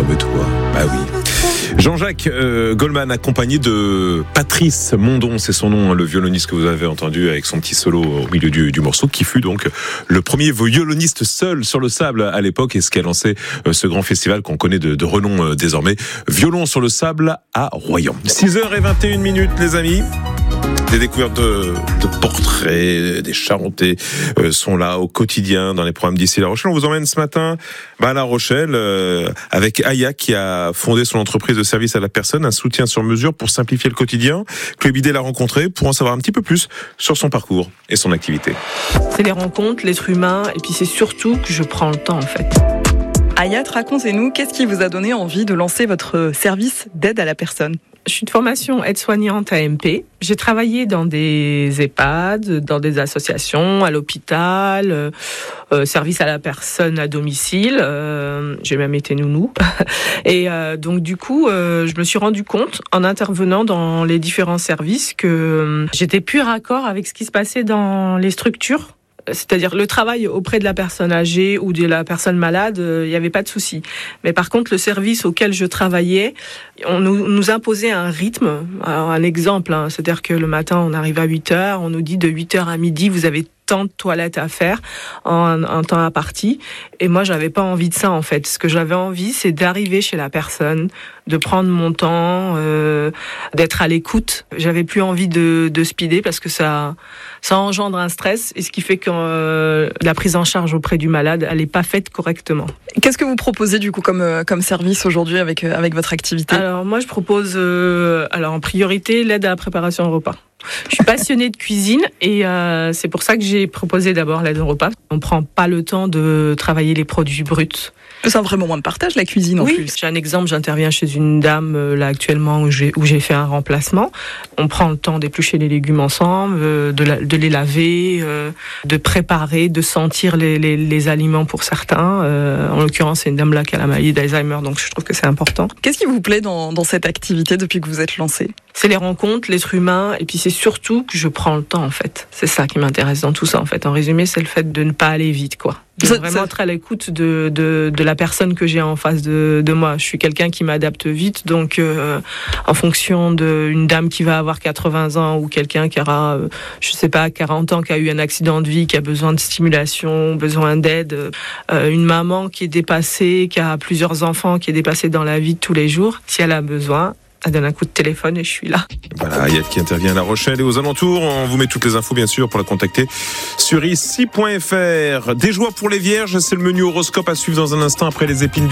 calme-toi. Bah oui. Jean-Jacques Goldman, accompagné de Patrice Mondon, c'est son nom, le violoniste que vous avez entendu avec son petit solo au milieu du morceau, qui fut donc le premier violoniste seul sur le sable à l'époque, et ce qui a lancé ce grand festival qu'on connaît de renom désormais, Violon sur le sable à Royan. 6h21, les amis. Des découvertes de portraits, des Charentais sont là au quotidien dans les programmes d'ici La Rochelle. On vous emmène ce matin à La Rochelle avec Aya qui a fondé son entreprise de service à la personne, un soutien sur mesure pour simplifier le quotidien. Chloé Bidet l'a rencontré pour en savoir un petit peu plus sur son parcours et son activité. C'est les rencontres, l'être humain, et puis c'est surtout que je prends le temps en fait. Ayat, racontez-nous, qu'est-ce qui vous a donné envie de lancer votre service d'aide à la personne ? Je suis de formation aide-soignante AMP. J'ai travaillé dans des EHPAD, dans des associations, à l'hôpital, service à la personne à domicile. J'ai même été nounou. Et donc du coup, je me suis rendu compte, en intervenant dans les différents services, que j'étais plus raccord avec ce qui se passait dans les structures. C'est-à-dire le travail auprès de la personne âgée ou de la personne malade, il n'y avait pas de souci. Mais par contre, le service auquel je travaillais, on nous imposait un rythme. Alors, un exemple, c'est-à-dire que le matin, on arrive à 8h, on nous dit de 8h à midi, vous avez tant de toilettes à faire en temps imparti. Et moi, j'avais pas envie de ça, en fait. Ce que j'avais envie, c'est d'arriver chez la personne, de prendre mon temps, d'être à l'écoute. J'avais plus envie de speeder parce que ça engendre un stress, et ce qui fait que la prise en charge auprès du malade, elle est pas faite correctement. Qu'est-ce que vous proposez du coup comme service aujourd'hui avec votre activité ? Alors moi, je propose en priorité l'aide à la préparation de repas. Je suis passionnée de cuisine et c'est pour ça que j'ai proposé d'abord l'aide au repas. On prend pas le temps de travailler les produits bruts. C'est un vrai moment de partage, la cuisine en plus. J'ai un exemple, j'interviens chez une dame là actuellement où j'ai fait un remplacement. On prend le temps d'éplucher les légumes ensemble, de les laver, de préparer, de sentir les aliments pour certains. En l'occurrence, c'est une dame là qui a la maladie d'Alzheimer, donc je trouve que c'est important. Qu'est-ce qui vous plaît dans cette activité depuis que vous êtes lancée ? C'est les rencontres, l'être humain, et puis c'est surtout que je prends le temps en fait. C'est ça qui m'intéresse dans tout ça en fait. En résumé, c'est le fait de ne pas aller vite quoi. De vraiment être à l'écoute de la personne que j'ai en face de moi. Je suis quelqu'un qui m'adapte vite, donc en fonction d'une dame qui va avoir 80 ans ou quelqu'un qui aura, 40 ans, qui a eu un accident de vie, qui a besoin de stimulation, besoin d'aide, une maman qui est dépassée, qui a plusieurs enfants, qui est dépassée dans la vie de tous les jours, si elle a besoin, elle donne un coup de téléphone et je suis là. Voilà, Ayat qui intervient à La Rochelle et aux alentours. On vous met toutes les infos, bien sûr, pour la contacter sur ici.fr. Des joies pour les vierges, c'est le menu horoscope à suivre dans un instant après les épines